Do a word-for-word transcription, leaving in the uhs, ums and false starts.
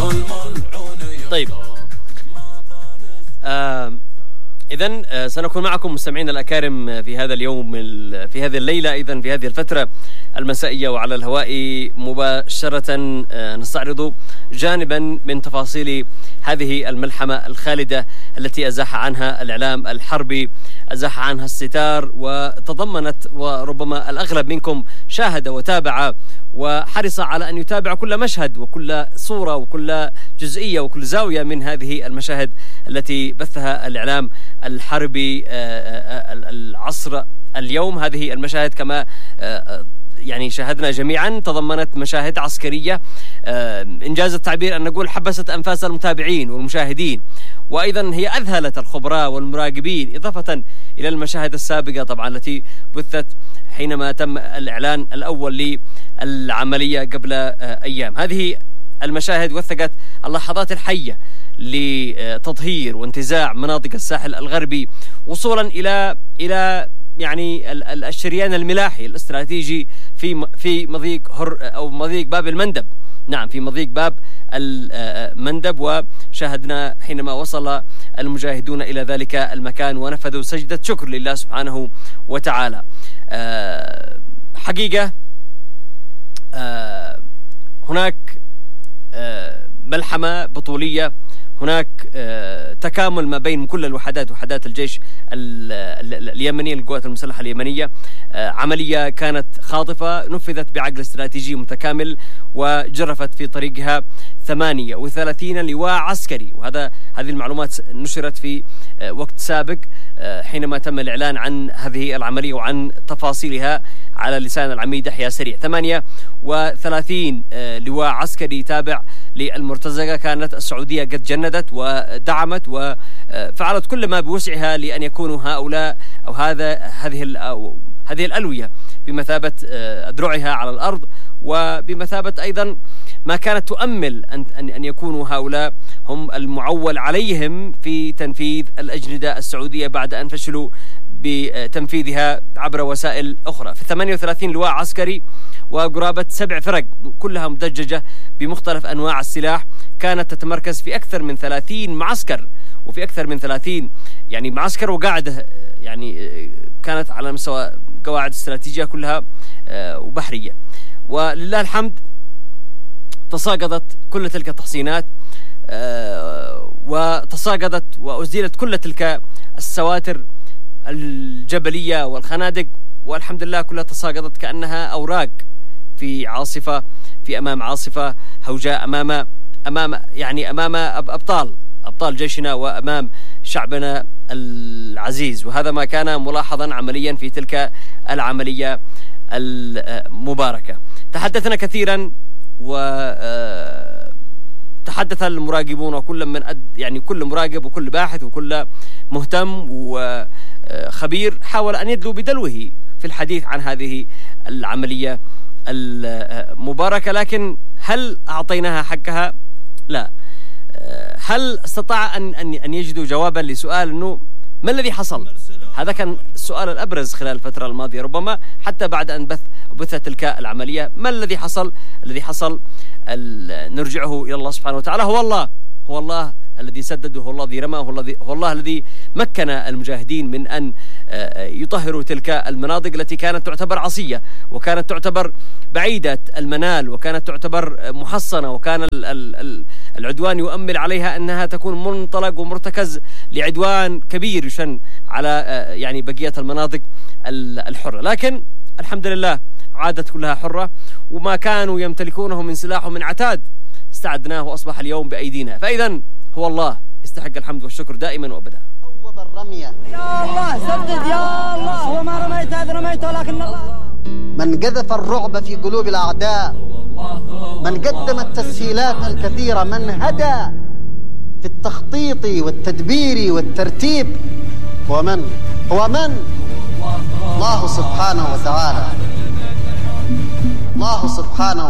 طيب آه إذن آه سنكون معكم مستمعين الأكارم في هذا اليوم في هذه الليلة، أيضا في هذه الفترة المسائية وعلى الهواء مباشرة. آه نستعرض جانبا من تفاصيل هذه الملحمة الخالدة التي أزاح عنها الإعلام الحربي، أزاح عنها الستار، وتضمنت وربما الأغلب منكم شاهد وتابع وحرص على أن يتابع كل مشهد وكل صورة وكل جزئية وكل زاوية من هذه المشاهد التي بثها الإعلام الحربي العصر اليوم. هذه المشاهد كما يعني شاهدنا جميعا تضمنت مشاهد عسكرية إنجاز التعبير أن نقول حبست أنفاس المتابعين والمشاهدين، وأيضا هي أذهلت الخبراء والمراقبين، إضافة إلى المشاهد السابقة طبعا التي بثت حينما تم الإعلان الأول للعملية قبل أيام. هذه المشاهد وثقت اللحظات الحية لتطهير وانتزاع مناطق الساحل الغربي وصولا إلى إلى يعني الشريان الملاحي الاستراتيجي في في مضيق هر أو مضيق باب المندب. نعم، في مضيق باب المندب، وشاهدنا حينما وصل المجاهدون إلى ذلك المكان ونفذوا سجدة شكر لله سبحانه وتعالى. حقيقة هناك ملحمة بطولية، هناك تكامل ما بين كل الوحدات، وحدات الجيش اليمني، القوات المسلحة اليمنية. عملية كانت خاطفة نفذت بعقل استراتيجي متكامل وجرفت في طريقها ثمانية وثلاثين لواء عسكري، وهذا هذه المعلومات نشرت في وقت سابق حينما تم الإعلان عن هذه العملية وعن تفاصيلها على لسان العميد يحيى سريع. ثمانية وثلاثين لواء عسكري تابع للمرتزقة. كانت السعودية قد جندت ودعمت وفعلت كل ما بوسعها لأن يكونوا هؤلاء أو هذا هذه أو هذه الألوية بمثابة أذرعها على الأرض، وبمثابة أيضا ما كانت تؤمل أن أن يكونوا هؤلاء هم المعول عليهم في تنفيذ الأجندة السعودية بعد أن فشلوا بتنفيذها عبر وسائل أخرى. في ثمانية وثلاثين لواء عسكري وقرابة سبع فرق كلها مدججة بمختلف أنواع السلاح، كانت تتمركز في أكثر من ثلاثين معسكر وفي أكثر من ثلاثين يعني معسكر وقاعدة، يعني كانت على مستوى قواعد استراتيجية كلها وبحرية. ولله الحمد تساقطت كل تلك التحصينات وتساقطت وأزيلت كل تلك السواتر الجبلية والخنادق، والحمد لله كلها تساقطت كأنها أوراق في عاصفة في أمام عاصفة هوجاء، أمام أمام يعني أمام أبطال أبطال جيشنا وأمام شعبنا العزيز. وهذا ما كان ملاحظا عمليا في تلك العملية المباركة. تحدثنا كثيرا وتحدث المراقبون، وكل من أد يعني كل مراقب وكل باحث وكل مهتم وخبير حاول أن يدلو بدلوه في الحديث عن هذه العملية المباركة، لكن هل أعطيناها حقها؟ لا. هل استطاع أن أن يجدوا جوابا لسؤال أنه ما الذي حصل؟ هذا كان السؤال الأبرز خلال الفترة الماضية، ربما حتى بعد أن بث بثت تلك العملية. ما الذي حصل؟ الذي حصل نرجعه إلى الله سبحانه وتعالى. هو الله هو الله الذي سدد، وهو الله الذي رمى، وهو الله هو الله الذي مكن المجاهدين من أن يطهروا تلك المناطق التي كانت تعتبر عصية، وكانت تعتبر بعيدة المنال، وكانت تعتبر محصنة، وكان العدوان يؤمل عليها أنها تكون منطلق ومرتكز لعدوان كبير يشن على يعني بقية المناطق الحرة. لكن الحمد لله عادت كلها حرة، وما كانوا يمتلكونه من سلاح ومن عتاد استعدناه وأصبح اليوم بأيدينا. فإذا هو الله يستحق الحمد والشكر دائما وأبدا. صوب الرمية يا الله سدد يا الله، هو ما رميت هذا رميته لكن الله. من قذف الرعب في قلوب الأعداء، من قدم التسهيلات الكثيرة، من هدى في التخطيط والتدبير والترتيب، هو من؟ هو من؟ الله سبحانه وتعالى. الله سبحانه